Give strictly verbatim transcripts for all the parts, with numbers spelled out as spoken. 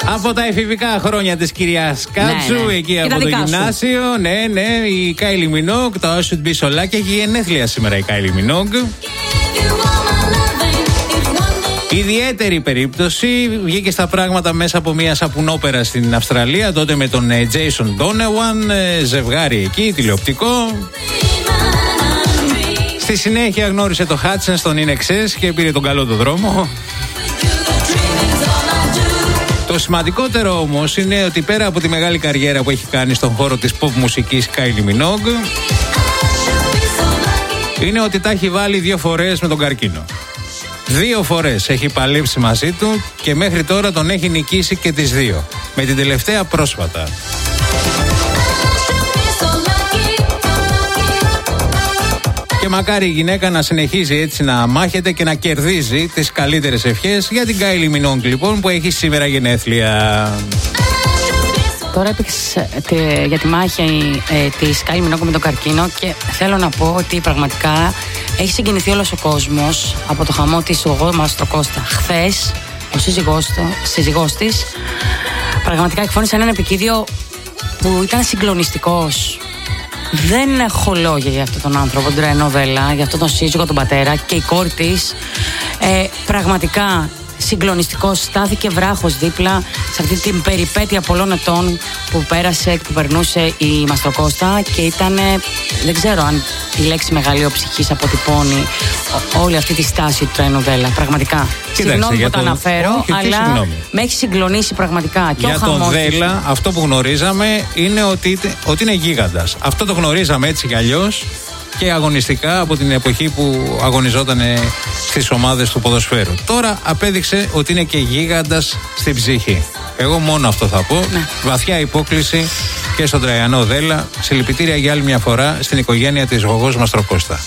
Από τα εφηβικά χρόνια της κυρίας Κάτσου, ναι, ναι. εκεί και από το γυμνάσιο. Σου. Ναι, ναι, η Κάιλι Μινόγκ, το I Should Be So Lucky, έχει γενέθλια σήμερα η Κάιλι Μινόγκ. Ιδιαίτερη περίπτωση, βγήκε στα πράγματα μέσα από μια σαπουνόπερα στην Αυστραλία, τότε με τον Jason Donovan, ζευγάρι εκεί, τηλεοπτικό. Στη συνέχεια γνώρισε το Hudson στον In Excess και πήρε τον καλό το δρόμο. Το σημαντικότερο όμως είναι ότι πέρα από τη μεγάλη καριέρα που έχει κάνει στον χώρο της pop μουσικής Kylie Minogue, είναι ότι τα έχει βάλει δύο φορές με τον καρκίνο. Δύο φορές έχει παλέψει μαζί του και μέχρι τώρα τον έχει νικήσει και τις δύο. Με την τελευταία πρόσφατα. Και μακάρι η γυναίκα να συνεχίζει έτσι να μάχεται και να κερδίζει τις καλύτερες ευχές για την Kylie Minogue, λοιπόν, που έχει σήμερα γενέθλια. Τώρα έπαιξε για τη μάχη ε, της Kylie Minogue με τον καρκίνο και θέλω να πω ότι πραγματικά έχει συγκινηθεί όλος ο κόσμος από το χαμό της Γογό Μαστροκώστα. Χθες ο σύζυγός, το, σύζυγός της πραγματικά εκφώνησε έναν επικίδιο που ήταν συγκλονιστικός. Δεν έχω λόγια για αυτόν τον άνθρωπο, την Τραϊανό-Βέλα, για αυτόν τον σύζυγο, τον πατέρα, και η κόρη της. Ε, πραγματικά συγκλονιστικός, στάθηκε βράχος δίπλα σε αυτή την περιπέτεια πολλών ετών που πέρασε και που περνούσε η Μαστροκώστα, και ήταν, δεν ξέρω αν η λέξη μεγαλειοψυχής αποτυπώνει όλη αυτή τη στάση του Τραϊανό-Βέλα. Πραγματικά. Κοίταξε, συγγνώμη που το τον... αναφέρω, όχι, αλλά συγγνώμη. Με έχει συγκλονίσει πραγματικά. Και για τον Βέλα, αυτό που γνωρίζαμε είναι ότι, ότι είναι γίγαντας. Αυτό το γνωρίζαμε έτσι κι αλλιώς και αγωνιστικά από την εποχή που αγωνιζόταν στις ομάδες του ποδοσφαίρου. Τώρα απέδειξε ότι είναι και γίγαντας στην ψυχή. Εγώ μόνο αυτό θα πω. Ναι. Βαθιά υπόκληση και στον Τραϊανό Δέλα. Συλληπιτήρια για άλλη μια φορά στην οικογένεια της Γογός Μαστροκώστα.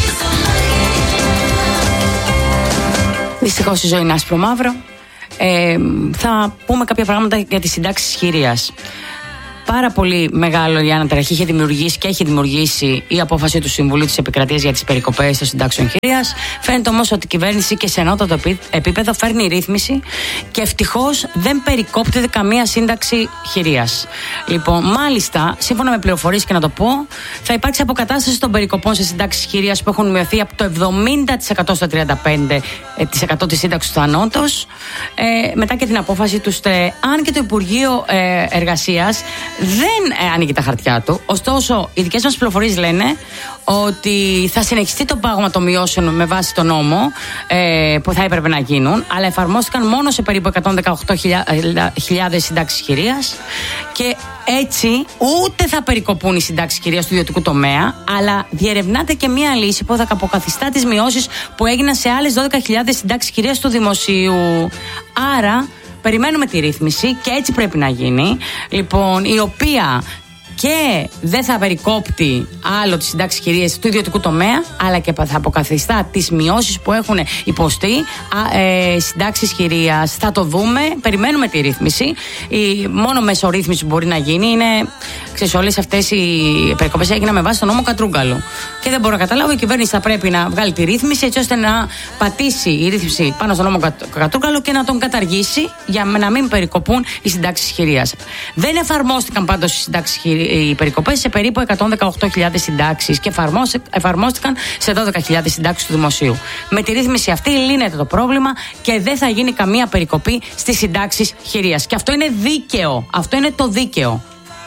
Δυστυχώς η ζωή είναι άσπρο μαύρο. Ε, θα πούμε κάποια πράγματα για τις συντάξεις χειρίας. Πάρα πολύ μεγάλο η αναταραχή είχε δημιουργήσει και έχει δημιουργήσει η απόφαση του Συμβουλίου της Επικρατείας για τις περικοπές των συντάξεων χειρίας. Φαίνεται όμως ότι η κυβέρνηση και σε ανώτατο επίπεδο φέρνει ρύθμιση και ευτυχώς δεν περικόπτεται καμία σύνταξη χειρίας. Λοιπόν, μάλιστα, σύμφωνα με πληροφορίες, και να το πω, θα υπάρξει αποκατάσταση των περικοπών σε συντάξεις χειρίας που έχουν μειωθεί από το εβδομήντα τοις εκατό στο τριάντα πέντε τοις εκατό της σύνταξης του ανώτος, ε, μετά και την απόφαση του ΣΤΕ. Αν και το Υπουργείο ε, Εργασίας δεν ε, ανοίγει τα χαρτιά του. Ωστόσο, οι δικές μας πληροφορίες λένε ότι θα συνεχιστεί το πάγωμα των μειώσεων με βάση τον νόμο ε, που θα έπρεπε να γίνουν, αλλά εφαρμόστηκαν μόνο σε περίπου εκατόν δεκαοκτώ χιλιάδες συντάξεις χειρίας, και έτσι ούτε θα περικοπούν οι συντάξεις χειρίας του ιδιωτικού τομέα, αλλά διερευνάται και μία λύση που θα αποκαθιστά τις μειώσεις που έγιναν σε άλλες δώδεκα χιλιάδες συντάξεις χειρίας του δημοσίου. Άρα περιμένουμε τη ρύθμιση και έτσι πρέπει να γίνει, λοιπόν, η οποία και δεν θα περικόπτει άλλο τις συντάξεις χειρίας του ιδιωτικού τομέα, αλλά και θα αποκαθιστά τις μειώσεις που έχουν υποστεί ε, συντάξεις χειρίας. Θα το δούμε, περιμένουμε τη ρύθμιση. Η μόνο μεσορύθμιση που μπορεί να γίνει είναι, ξέρεις, όλες αυτές οι περικοπές έγιναν με βάση τον νόμο Κατρούγκαλο. Και δεν μπορώ να καταλάβω, η κυβέρνηση θα πρέπει να βγάλει τη ρύθμιση έτσι ώστε να πατήσει η ρύθμιση πάνω στον νόμο Κατρούγκαλο και να τον καταργήσει για να μην περικοπούν οι συντάξεις χειρίας. Δεν εφαρμόστηκαν πάντως οι συντάξεις χειρίας, οι περικοπές, σε περίπου εκατόν δεκαοκτώ χιλιάδες συντάξεις και εφαρμόστηκαν σε δώδεκα χιλιάδες συντάξεις του δημοσίου. Με τη ρύθμιση αυτή λύνεται το πρόβλημα και δεν θα γίνει καμία περικοπή στις συντάξεις χειρίας. Και αυτό είναι δίκαιο. Αυτό είναι το δίκαιο.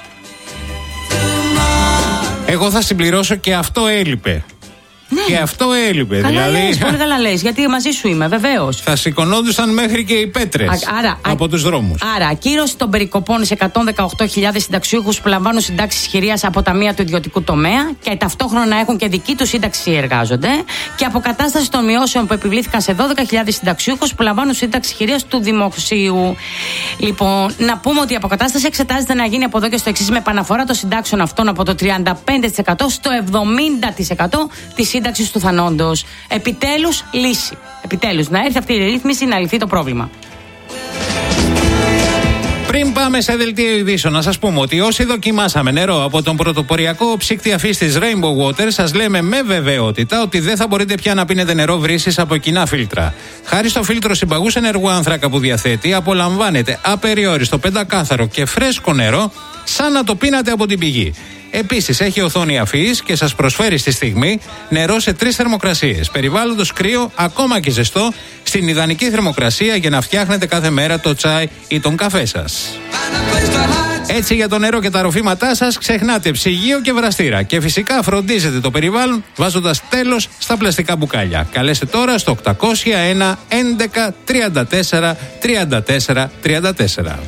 Εγώ θα συμπληρώσω και αυτό έλειπε. Ναι. Και αυτό έλειπε. Καλά δηλαδή. Λες, πολύ καλά λες, γιατί μαζί σου είμαι, βεβαίως. Θα σηκωνόντουσαν μέχρι και οι πέτρες άρα, από α, τους δρόμους. Άρα, ακύρωση των περικοπών σε εκατόν δεκαοκτώ χιλιάδες συνταξιούχους που λαμβάνουν συντάξεις χειρίας από ταμεία του ιδιωτικού τομέα και ταυτόχρονα έχουν και δική τους σύνταξη εργάζονται, και αποκατάσταση των μειώσεων που επιβλήθηκαν σε δώδεκα χιλιάδες συνταξιούχους που λαμβάνουν σύνταξη χειρίας του δημοσίου. Λοιπόν, να πούμε ότι η αποκατάσταση εξετάζεται να γίνει από εδώ και στο εξής, με επαναφορά των συντάξεων αυτών από το τριάντα πέντε τοις εκατό στο εβδομήντα τοις εκατό της σύνταξης του θανόντος. Επιτέλους λύση. Επιτέλους να έρθει αυτή η ρύθμιση να λυθεί το πρόβλημα. Πριν πάμε σε δελτίο ειδήσεων, να σας πούμε ότι όσοι δοκιμάσαμε νερό από τον πρωτοποριακό ψύκτη αφής της Rainbow Water, σας λέμε με βεβαιότητα ότι δεν θα μπορείτε πια να πίνετε νερό βρύσης από κοινά φίλτρα. Χάρη στο φίλτρο συμπαγούς ενεργού άνθρακα που διαθέτει, απολαμβάνετε απεριόριστο, πεντακάθαρο και φρέσκο νερό, σαν να το πίνατε από την πηγή. Επίσης, έχει οθόνη αφής και σας προσφέρει στη στιγμή νερό σε τρεις θερμοκρασίες. Περιβάλλοντος κρύο, ακόμα και ζεστό, στην ιδανική θερμοκρασία για να φτιάχνετε κάθε μέρα το τσάι ή τον καφέ σας. Έτσι, για το νερό και τα ροφήματά σας ξεχνάτε ψυγείο και βραστήρα. Και φυσικά φροντίζετε το περιβάλλον βάζοντας τέλος στα πλαστικά μπουκάλια. Καλέστε τώρα στο οκτακόσια ένα έντεκα τριάντα τέσσερα τριάντα τέσσερα τριάντα τέσσερα.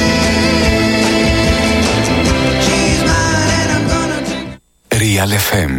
Real εφ εμ